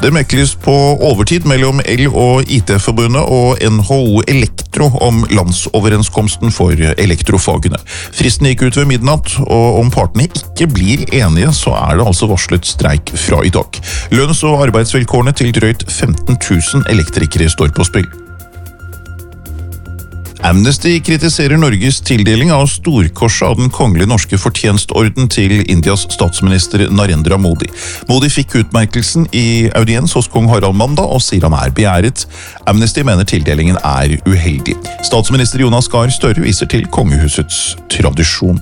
Det mekles på overtid mellom El- og IT-forbundet og NHO Elektro om landsoverenskomsten for elektrofagene. Fristen gikk ut ved midnatt, og om partene ikke blir enige, så er det altså varslet streik fra i dag. Lønns- og arbeidsvilkårene til drøyt 15 000 elektrikere står på spill. Amnesty kritiserer Norges tildeling av storkorset av den kongelige norske fortjenstorden til Indias statsminister Narendra Modi. Modi fikk utmerkelsen i audiens hos kong Harald mandag og sier han er begjæret. Amnesty mener tildelingen er uheldig. Statsminister Jonas Gahr Støre viser til kongehusets tradisjon.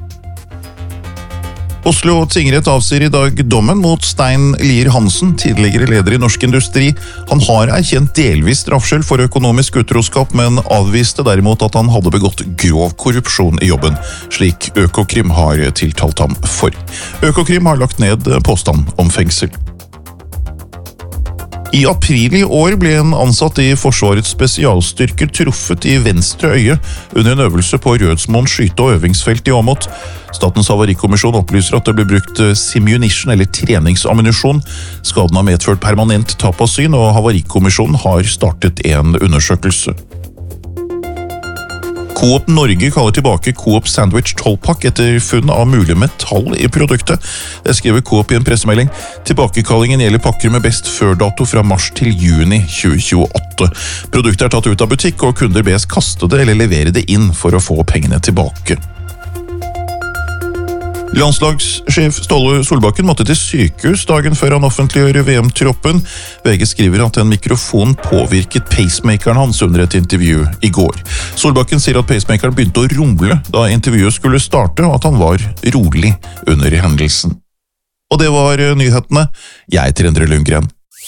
Oslo tingrett avsier i dag dommen mot Stein Lier Hansen, tidligere leder i Norsk Industri. Han har erkjent delvis straffskyld for økonomisk utroskap, men avviste derimot at han hadde begått grov korrupsjon i jobben, slik Økokrim har tiltalt ham for. Økokrim har lagt ned påstand om fengsel. I april i år ble en ansatt i Forsvarets spesialstyrker truffet i venstre øye under en øvelse på Rødsmoen skyte- og øvingsfelt i Åmot. Statens havarikommisjon opplyser at det ble brukt simunition eller treningsammunisjon. Skaden har medført permanent tap av syn, og havarikommisjonen har startet en undersøkelse. Coop Norge kaller tilbake Coop Sandwich 12-pakk etter funn av mulig metall i produktet. Det skriver Coop i en pressemelding. Tilbakekallingen gjelder pakker med best før-dato fra mars til juni 2028. Produktet er tatt ut av butikk, og kunder bes kaste det eller levere det inn for å få pengene tilbake. Landslagssjef Ståle Solbakken måtte til sykehus dagen før han offentliggjør VM-troppen. VG skriver at en mikrofon påvirket pacemakeren hans under et intervju i går. Solbakken sier at pacemakeren begynte å rumle da intervjuet skulle starte, og at han var rolig under hendelsen. Og det var nyhetene. Jeg heter Endre Lundgren.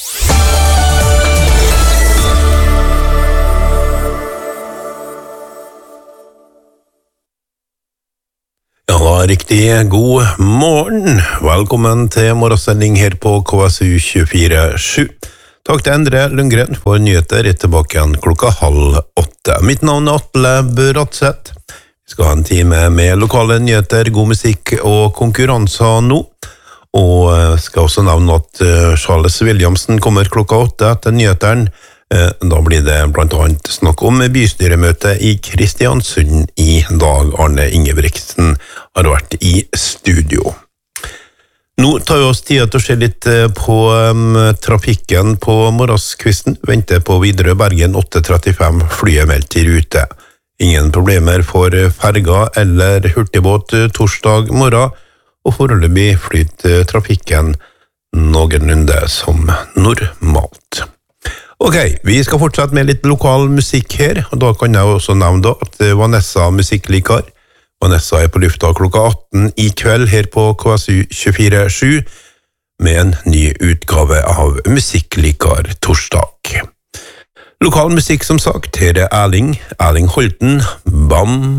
Ja, riktig god morgen. Velkommen til morgensending her på KSU 24/7. Takk til Endre Lundgren for nyheter, tilbake igjen 7:30. Mitt navn er Atle Buratseth. Vi skal ha en time med lokale nyheter, god musikk og konkurranser nå. Og skal også nevne at Charles Williamsen kommer 8:00 etter nyheteren. Da blir det blant annet snakk om bystyremøte i Kristiansund i dag. Arne Ingebrigtsen har vært i studio. Nå tar vi oss tid til å se litt på trafikken på morgenskvisten. Venter på Widerøe Bergen 8:35, flyet meldt i rute. Ingen problemer for ferga eller hurtigbåt torsdag morgen, og foreløpig flyter trafikken noenlunde som normalt. Ok, vi skal fortsette med litt lokal musikk her, og da kan jeg også nevne at Vanessa musikklikar. Vanessa er på lufta 18:00 i kveld her på KSU 24/7 med en ny utgave av Musikklikar torsdag. Lokal musikk som sagt, her er Erling Holten, Bam.